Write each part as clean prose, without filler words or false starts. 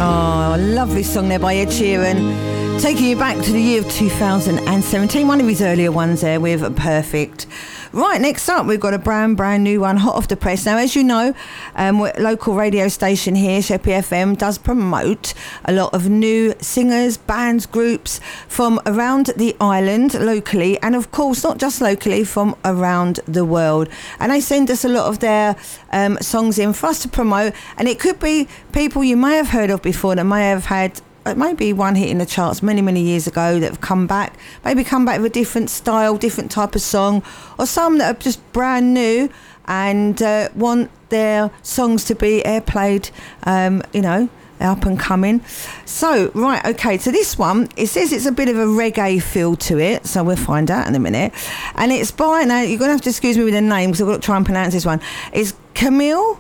Oh, lovely song there by Ed Sheeran. Taking you back to the year of 2017, one of his earlier ones there with Perfect. Right, next up, we've got a brand new one, hot off the press. Now, as you know, local radio station here, Sheppey FM, does promote a lot of new singers, bands, groups from around the island locally, and of course, not just locally, from around the world. And they send us a lot of their songs in for us to promote, and it could be people you may have heard of before that may have had maybe one hit in the charts many years ago that have come back with a different style, different type of song, or some that are just brand new and want their songs to be airplayed, up and coming. So, right, okay, so this one, it says it's a bit of a reggae feel to it, so we'll find out in a minute. And it's by, now you're going to have to excuse me with the name because I've got to try and pronounce this one. It's Camille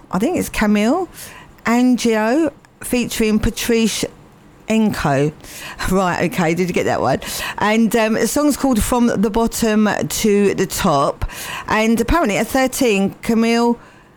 Angio featuring Patrice Enko. Right, okay, did you get that one? And the song's called From the Bottom to the Top. And apparently at 13, Camille,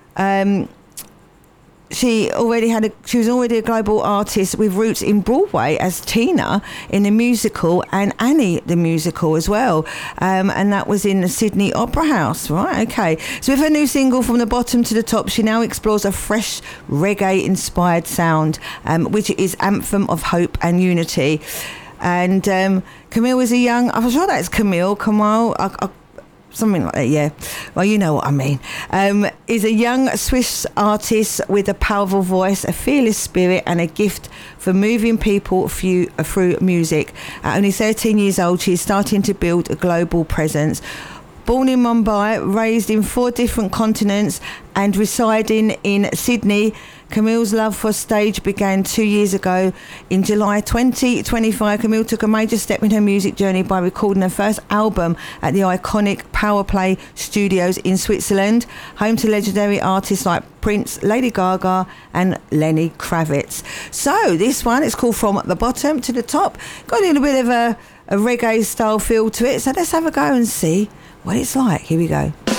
she was already a global artist with roots in Broadway as Tina in the musical and Annie the musical as well, and that was in the Sydney Opera House. Right, okay. So with her new single From the Bottom to the Top, she now explores a fresh reggae inspired sound, which is anthem of hope and unity. And Camille is I'm sure that's Camille something like that, yeah. Well, you know what I mean. Is a young Swiss artist with a powerful voice, a fearless spirit, and a gift for moving people through music. At only 13 years old, she's starting to build a global presence. Born in Mumbai, raised in 4 different continents, and residing in Sydney, Camille's love for stage began 2 years ago. In July 2025, Camille took a major step in her music journey by recording her first album at the iconic Powerplay Studios in Switzerland, home to legendary artists like Prince, Lady Gaga and Lenny Kravitz. So this one is called From the Bottom to the Top. Got a little bit of a reggae style feel to it, so let's have a go and see what it's like. Here we go.